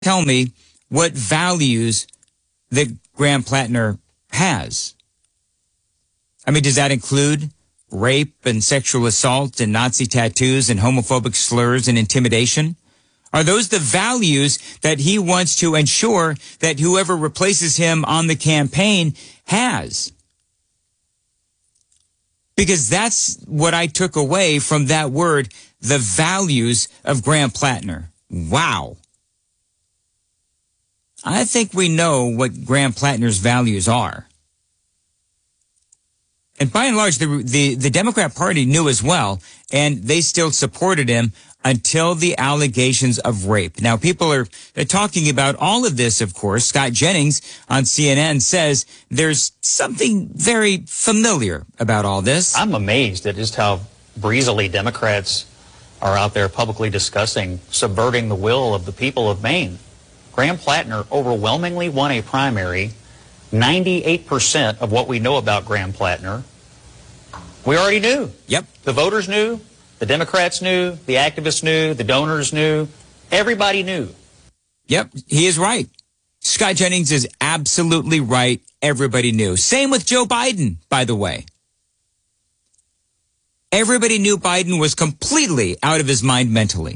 tell me what values that Graham Plattner has. I mean, does that include rape and sexual assault and Nazi tattoos and homophobic slurs and intimidation? Are those the values that he wants to ensure that whoever replaces him on the campaign has? Because that's what I took away from that word, the values of Graham Plattner. Wow. I think we know what Graham Plattner's values are. And by and large, the Democrat Party knew as well, and they still supported him until the allegations of rape. Now, people are talking about all of this, of course. Scott Jennings on CNN says there's something very familiar about all this. I'm amazed at just how breezily Democrats are out there publicly discussing subverting the will of the people of Maine. Graham Plattner overwhelmingly won a primary. 98% of what we know about Graham Plattner, we already knew. Yep. The voters knew, the Democrats knew, the activists knew, the donors knew, everybody knew. Yep, he is right. Scott Jennings is absolutely right. Everybody knew. Same with Joe Biden, by the way. Everybody knew Biden was completely out of his mind mentally.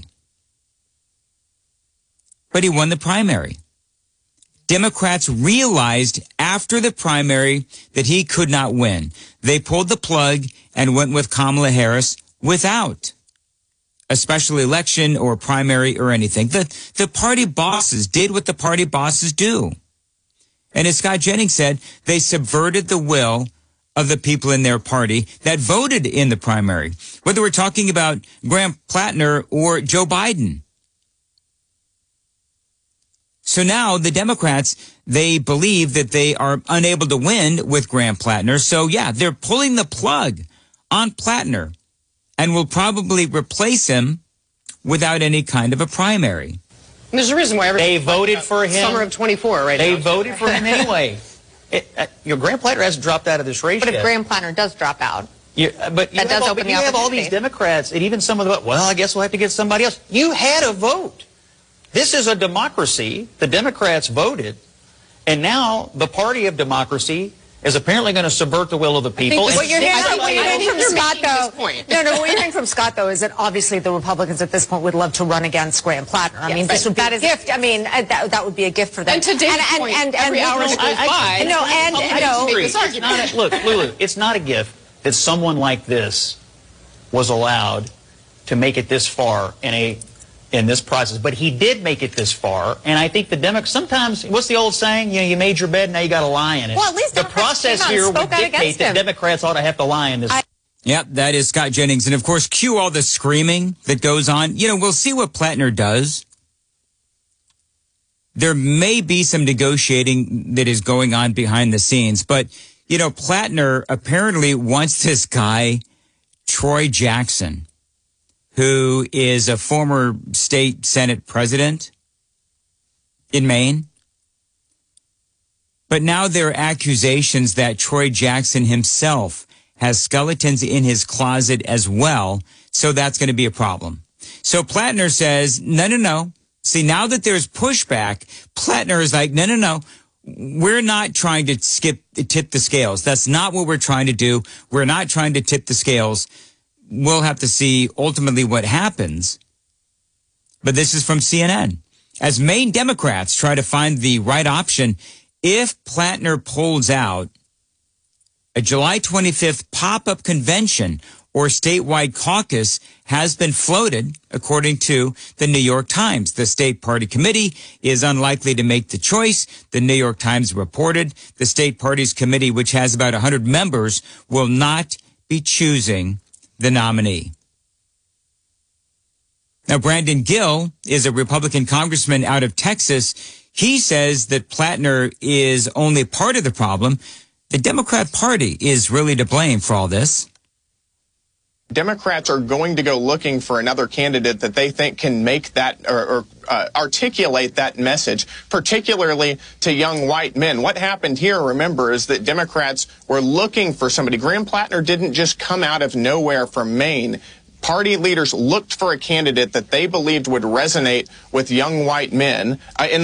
But he won the primary. Democrats realized after the primary that he could not win. They pulled the plug and went with Kamala Harris without a special election or primary or anything. The party bosses did what the party bosses do. And as Scott Jennings said, they subverted the will of the people in their party that voted in the primary, whether we're talking about Graham Plattner or Joe Biden. So now the Democrats, they believe that they are unable to win with Graham Plattner. So yeah, they're pulling the plug on Plattner and will probably replace him without any kind of a primary. And there's a reason why they voted for him. Summer of 24, right? They voted for him anyway. Graham Plattner hasn't dropped out of this race But if yet. Graham Plattner does drop out, but you have all these Democrats, and even some of the, well, I guess we'll have to get somebody else. You had a vote. This is a democracy. The Democrats voted, and now the party of democracy is apparently going to subvert the will of the people. What you're hearing from Scott, though, what you're hearing from Scott, though, is that obviously the Republicans at this point would love to run against Graham Plattner. I mean, this would be a gift. I mean, that would be a gift for them. And to Dave's point, every hour goes by. Look, Lulu, it's not a gift that someone like this was allowed to make it this far in this process, but he did make it this far, and I think the Democrats, sometimes, what's the old saying? You know, you made your bed, now you got to lie in it. Well, at least the process here would dictate that Democrats ought to have to lie in this. Yep, that is Scott Jennings. And of course, cue all the screaming that goes on. You know, we'll see what Plattner does. There may be some negotiating that is going on behind the scenes, but, you know, Plattner apparently wants this guy, Troy Jackson, who is a former state Senate president in Maine. But now there are accusations that Troy Jackson himself has skeletons in his closet as well, so that's going to be a problem. So Plattner says, no. See, now that there's pushback, Plattner is like, no. We're not trying to tip the scales. That's not what we're trying to do. We're not trying to tip the scales. We'll have to see ultimately what happens. But this is from CNN. As Maine Democrats try to find the right option, if Plattner pulls out, a July 25th pop-up convention or statewide caucus has been floated, according to the New York Times. The state party committee is unlikely to make the choice. The New York Times reported the state party's committee, which has about 100 members, will not be choosing the nominee. Now, Brandon Gill is a Republican congressman out of Texas. He says that Plattner is only part of the problem. The Democrat Party is really to blame for all this. Democrats are going to go looking for another candidate that they think can make that or articulate that message, particularly to young white men. What happened here, remember, is that Democrats were looking for somebody. Graham Plattner didn't just come out of nowhere from Maine. party leaders looked for a candidate that they believed would resonate with young white men. In